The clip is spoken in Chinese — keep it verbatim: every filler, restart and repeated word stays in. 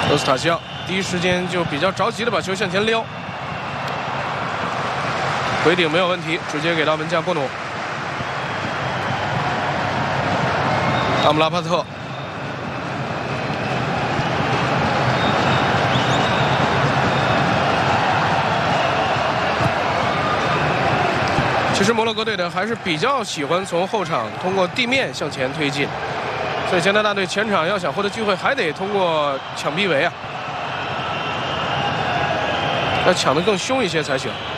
罗斯塔西奥第一时间就比较着急的把球向前撩，回顶没有问题，直接给到门将波努。阿姆拉帕特。 其实摩洛哥队的还是比较喜欢从后场通过地面向前推进，所以加拿大队前场要想获得机会，还得通过抢逼围啊，要抢得更凶一些才行。